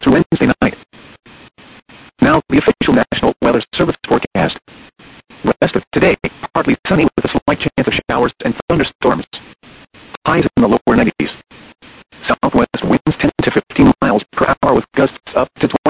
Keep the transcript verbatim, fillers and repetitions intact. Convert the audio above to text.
through Wednesday night. Now, the official National Weather Service forecast. West of today, partly sunny with a slight chance of showers and thunderstorms. Highs in the lower nineties. Southwest winds ten to fifteen miles per hour with gusts up to